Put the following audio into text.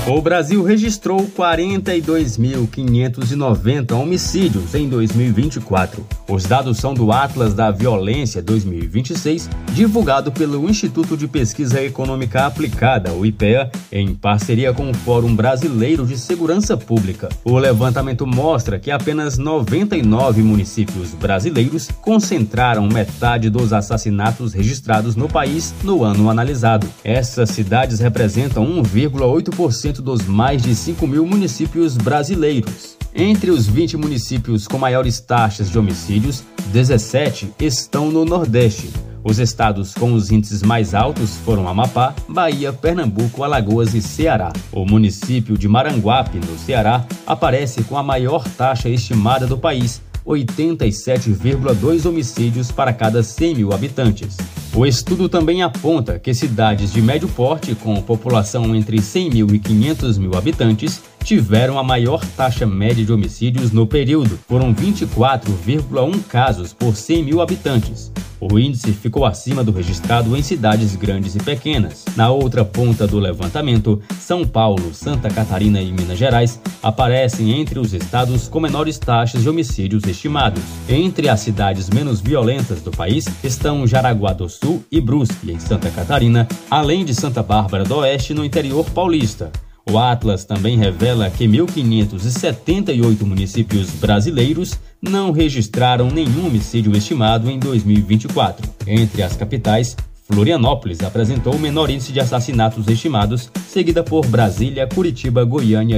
O Brasil registrou 42.590 homicídios em 2024. Os dados são do Atlas da Violência 2026, divulgado pelo Instituto de Pesquisa Econômica Aplicada, o IPEA, em parceria com o Fórum Brasileiro de Segurança Pública. O levantamento mostra que apenas 99 municípios brasileiros concentraram metade dos assassinatos registrados no país no ano analisado. Essas cidades representam 1,8% dos mais de 5.000 municípios brasileiros. Entre os 20 municípios com maiores taxas de homicídios, 17 estão no Nordeste. Os estados com os índices mais altos foram Amapá, Bahia, Pernambuco, Alagoas e Ceará. O município de Maranguape, no Ceará, aparece com a maior taxa estimada do país, 87,2 homicídios para cada 100 mil habitantes. O estudo também aponta que cidades de médio porte, com população entre 100 mil e 500 mil habitantes, tiveram a maior taxa média de homicídios no período. Foram 24,1 casos por 100 mil habitantes. O índice ficou acima do registrado em cidades grandes e pequenas. Na outra ponta do levantamento, São Paulo, Santa Catarina e Minas Gerais aparecem entre os estados com menores taxas de homicídios estimados. Entre as cidades menos violentas do país estão Jaraguá do Sul e Brusque, em Santa Catarina, além de Santa Bárbara do Oeste, no interior paulista. O Atlas também revela que 1.578 municípios brasileiros não registraram nenhum homicídio estimado em 2024. Entre as capitais, Florianópolis apresentou o menor índice de assassinatos estimados, seguida por Brasília, Curitiba, Goiânia